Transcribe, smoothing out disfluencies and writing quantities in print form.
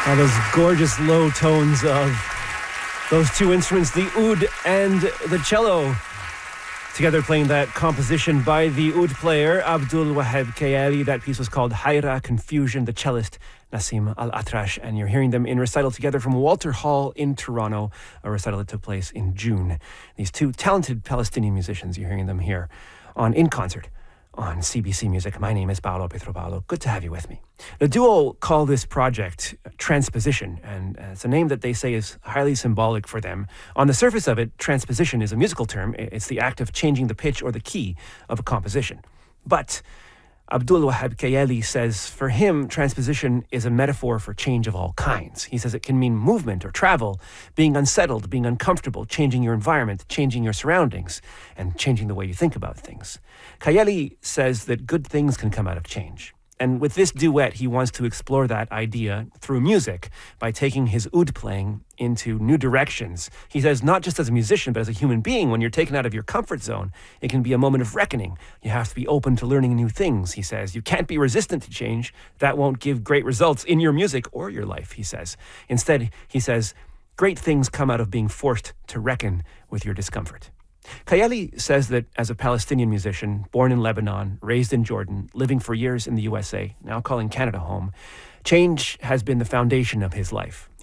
Those gorgeous low tones of those two instruments, the oud and the cello, together playing that composition by the oud player Abdul Wahab Kayali. That piece was called Hayra Confusion, the cellist Nassim Al-Atrash, and you're hearing them in recital together from Walter Hall in Toronto, a recital that took place in June. These two talented Palestinian musicians, you're hearing them here in concert on CBC Music. My name is Paolo Pietro-Paolo. Good to have you with me. The duo call this project Transposition, and it's a name that they say is highly symbolic for them. On the surface of it, transposition is a musical term. It's the act of changing the pitch or the key of a composition. But Abdul Wahab Kayali says for him, transposition is a metaphor for change of all kinds. He says it can mean movement or travel, being unsettled, being uncomfortable, changing your environment, changing your surroundings, and changing the way you think about things. Kayali says that good things can come out of change. And with this duet, he wants to explore that idea through music by taking his oud playing into new directions. He says not just as a musician, but as a human being, when you're taken out of your comfort zone, it can be a moment of reckoning. You have to be open to learning new things, he says. You can't be resistant to change. That won't give great results in your music or your life, he says. Instead, he says, great things come out of being forced to reckon with your discomfort. Kayali says that as a Palestinian musician, born in Lebanon, raised in Jordan, living for years in the USA, now calling Canada home, change has been the foundation of his life.